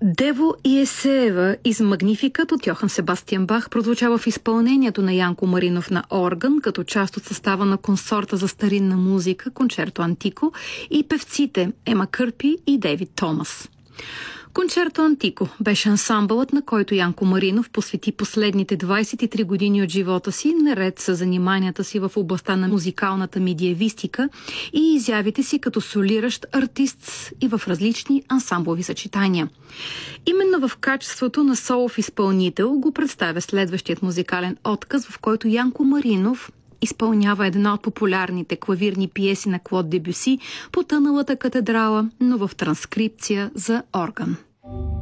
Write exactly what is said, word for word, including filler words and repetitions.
Дево и Есеева из Магнификът от Йохан Себастиан Бах прозвучава в изпълнението на Янко Маринов на орган, като част от състава на консорта за старинна музика Кончерто Антико и певците Ема Кърпи и Дейвид Томас. Кончерто Антико беше ансамбълът, на който Янко Маринов посвети последните двайсет и три години от живота си, наред с заниманията си в областта на музикалната медиевистика и изявите си като солиращ артист и в различни ансамблови съчетания. Именно в качеството на солов изпълнител го представя следващият музикален отказ, в който Янко Маринов изпълнява една от популярните клавирни пиеси на Клод Дебюси "Потъналата катедрала", но в транскрипция за орган.